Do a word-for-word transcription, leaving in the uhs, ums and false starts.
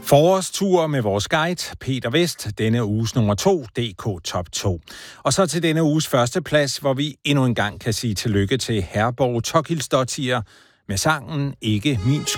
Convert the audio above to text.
Forårstur med vores guide, Peter Vest, denne uges nummer to, D K Top to. Og så til denne uges første plads, hvor vi endnu en gang kan sige tillykke til Herborg Tokilsdottir med sangen Ikke min skyld.